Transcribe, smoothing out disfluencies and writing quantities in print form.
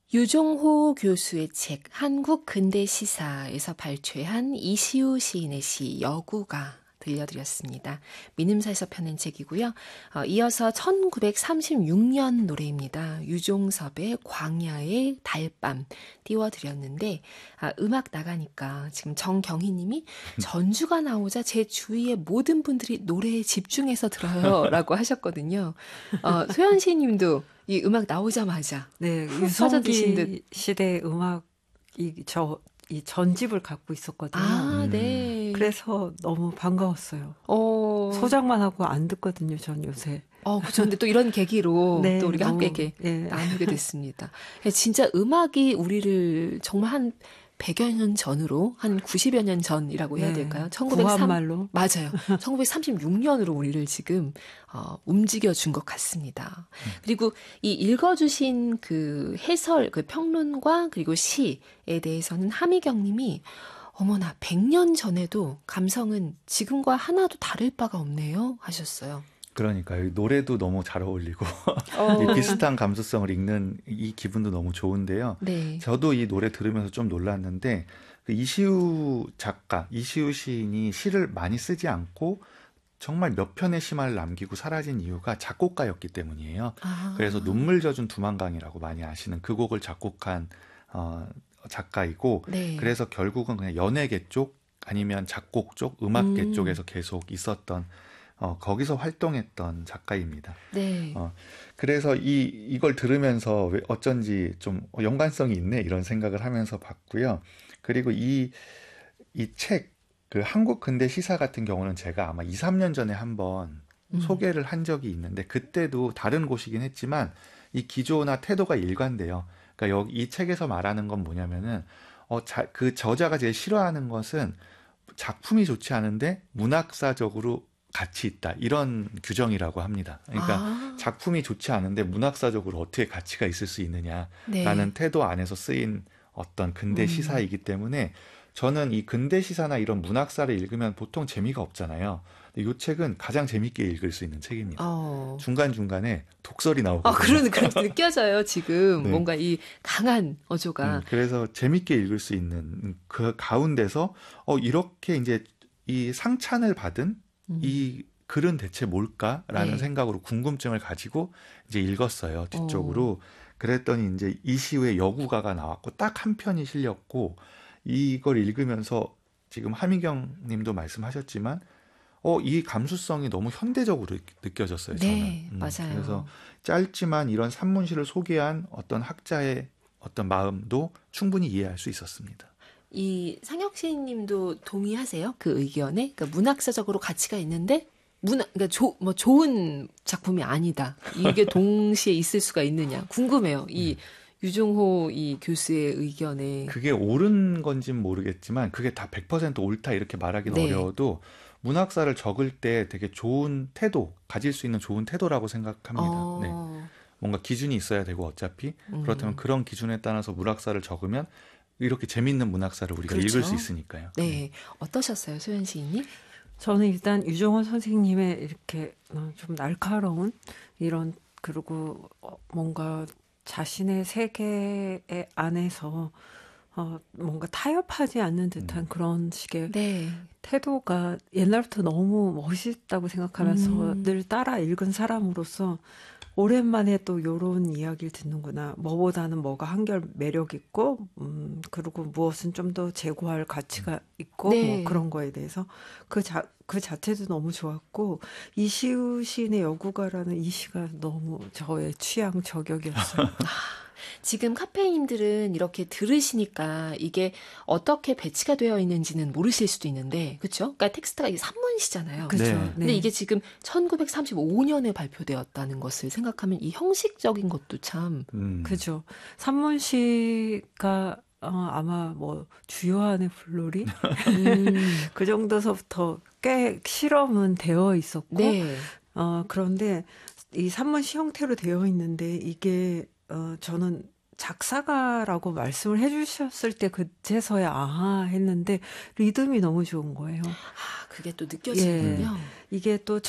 유종호 교수의 책 한국 근대 시사에서 발췌한 이시우 시인의 시 여구가 들려드렸습니다. 민음사에서 펴낸 책이고요. 이어서 1936년 노래입니다. 유종섭의 광야의 달밤 띄워드렸는데 음악 나가니까 지금 정경희 님이 전주가 나오자 제 주위의 모든 분들이 노래에 집중해서 들어요 라고 하셨거든요. 소연시 님도 이 음악 나오자마자 네, 유성기 시대 음악이 이 전집을 갖고 있었거든요. 아, 네. 그래서 너무 반가웠어요. 소장만 하고 안 듣거든요, 전 요새. 그렇죠. 근데 또 이런 계기로 네, 또 우리가 함께 나누게 됐습니다. 진짜 음악이 우리를 정말 한 100여 년 전으로, 한 90여 년 전이라고 해야 될까요? 구한말로. 맞아요. 1936년으로 우리를 지금 움직여준 것 같습니다. 그리고 이 읽어주신 그 해설, 그 평론과 그리고 시에 대해서는 하미경 님이 어머나 100년 전에도 감성은 지금과 하나도 다를 바가 없네요 하셨어요. 그러니까요. 노래도 너무 잘 어울리고 이 비슷한 감수성을 읽는 이 기분도 너무 좋은데요. 네. 저도 이 노래 들으면서 좀 놀랐는데 그 이시우 작가, 이시우 시인이 시를 많이 쓰지 않고 정말 몇 편의 시만을 남기고 사라진 이유가 작곡가였기 때문이에요. 그래서 눈물 젖은 두만강이라고 많이 아시는 그 곡을 작곡한 작가이고 네. 그래서 결국은 그냥 연예계 쪽 아니면 작곡 쪽, 음악계 쪽에서 계속 있었던 거기서 활동했던 작가입니다. 네. 그래서 이걸 들으면서 왜 어쩐지 좀 연관성이 있네 이런 생각을 하면서 봤고요. 그리고 이 책, 그 한국 근대 시사 같은 경우는 제가 아마 2, 3년 전에 한번 소개를 한 적이 있는데 그때도 다른 곳이긴 했지만 이 기조나 태도가 일관돼요. 그러니까 여기 이 책에서 말하는 건 뭐냐면은 그 저자가 제일 싫어하는 것은 작품이 좋지 않은데 문학사적으로 가치 있다. 이런 규정이라고 합니다. 그러니까 작품이 좋지 않은데 문학사적으로 어떻게 가치가 있을 수 있느냐라는 태도 안에서 쓰인 어떤 근대 시사이기 때문에 저는 이 근대 시사나 이런 문학사를 읽으면 보통 재미가 없잖아요. 근데 이 책은 가장 재밌게 읽을 수 있는 책입니다. 중간중간에 독설이 나오거든요. 그렇게 느껴져요, 지금. 네. 뭔가 이 강한 어조가. 그래서 재밌게 읽을 수 있는 그 가운데서 이렇게 이제 이 상찬을 받은 이 글은 대체 뭘까라는 생각으로 궁금증을 가지고 이제 읽었어요. 뒤쪽으로. 그랬더니 이제 이시우의 여구가가 나왔고 딱 한 편이 실렸고 이걸 읽으면서 지금 하미경 님도 말씀하셨지만 이 감수성이 너무 현대적으로 느껴졌어요. 저는. 네, 맞아요. 그래서 짧지만 이런 산문시를 소개한 어떤 학자의 어떤 마음도 충분히 이해할 수 있었습니다. 이 상혁신 님도 동의하세요? 그 의견에? 그러니까 문학사적으로 가치가 있는데 그러니까 좋은 작품이 아니다. 이게 동시에 있을 수가 있느냐. 궁금해요. 이 유종호 이 교수의 의견에. 그게 옳은 건지는 모르겠지만 그게 다 100% 옳다 이렇게 말하기는 어려워도 문학사를 적을 때 되게 좋은 태도, 가질 수 있는 좋은 태도라고 생각합니다. 네. 뭔가 기준이 있어야 되고 어차피 그렇다면 그런 기준에 따라서 문학사를 적으면 이렇게 재밌는 문학사를 우리가 읽을 수 있으니까요. 네. 어떠셨어요, 소연 시인님? 저는 일단 유종호 선생님의 이렇게 좀 날카로운 이런 그리고 뭔가 자신의 세계 안에서 뭔가 타협하지 않는 듯한 그런 식의 태도가 옛날부터 너무 멋있다고 생각하면서 늘 따라 읽은 사람으로서 오랜만에 또 요런 이야기를 듣는구나. 뭐보다는 뭐가 한결 매력 있고, 그리고 무엇은 좀 더 제고할 가치가 있고, 뭐 그런 거에 대해서 그 자체도 너무 좋았고, 이시우 시인의 여구가라는 이 시가 너무 저의 취향 저격이었어요. 지금 카페인님들은 이렇게 들으시니까 이게 어떻게 배치가 되어 있는지는 모르실 수도 있는데, 그렇죠? 그러니까 텍스트가 이게 산문시잖아요. 그렇죠. 네. 근데 이게 지금 1935년에 발표되었다는 것을 생각하면 이 형식적인 것도 참 그죠. 산문시가 아마 뭐 주요한의 불놀이 그 정도서부터 꽤 실험은 되어 있었고, 그런데 이 산문시 형태로 되어 있는데 이게 저는 작사가라고 말씀을 해주셨을 때 그제서야 아하 했는데 리듬이 너무 좋은 거예요. 그게 또 느껴지는군요. 이게 또